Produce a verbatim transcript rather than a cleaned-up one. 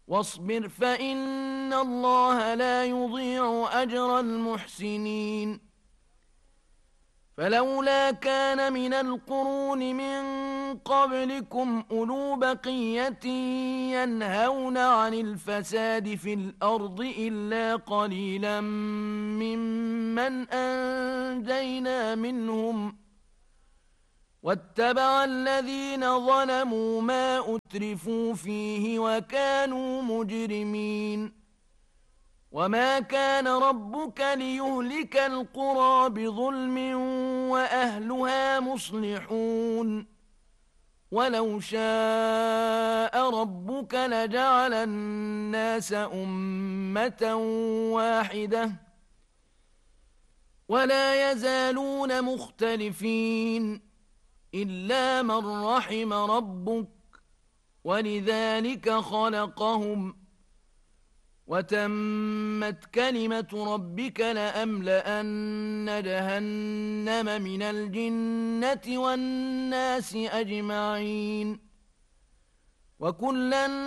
واصبر فإن الله لا يضيع أجر المحسنين فلولا كان من القرون من قبلكم أولو بقية ينهون عن الفساد في الأرض إلا قليلا ممن أنجينا منهم واتبع الذين ظلموا ما أترفوا فيه وكانوا مجرمين وما كان ربك ليهلك القرى بظلم وأهلها مصلحون ولو شاء ربك لجعل الناس أمة واحدة ولا يزالون مختلفين إلا من رحم ربك ولذلك خلقهم وتمت كلمة ربك لأملأن جهنم من الجنة والناس أجمعين وكلا